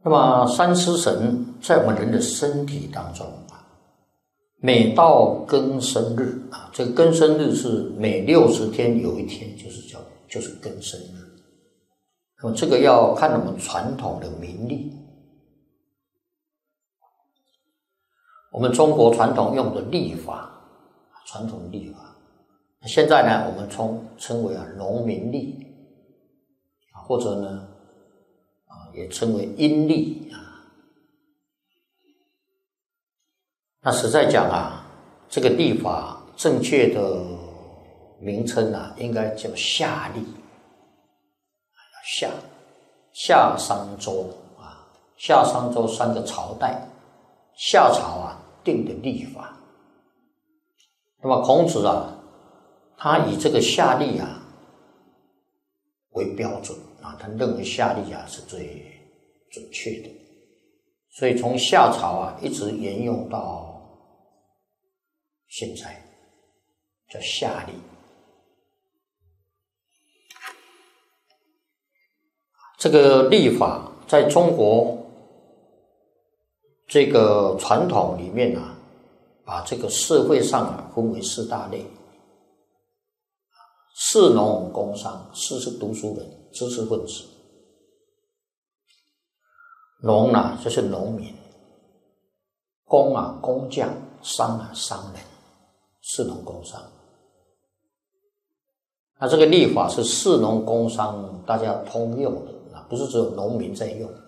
那么三尸神在我们人的身体当中每到庚申日这个庚申日是每60天有一天就是庚申日。那么这个要看我们传统的民历，我们中国传统用的历法，传统历法，现在呢我们称为农民历，或者呢也称为阴历那实在讲这个历法正确的名称应该叫夏历，夏商周夏商周3个朝代，夏朝定的历法。那么孔子他以这个夏历为标准他认为夏历是最准确的，所以从夏朝一直沿用到现在，叫夏历。这个历法在中国这个传统里面把这个社会上分为4大类。士农工商，士是读书人，知识分子。农就是农民，工工匠，商商人，士农工商。那这个历法是士农工商大家通用的，不是只有农民在用。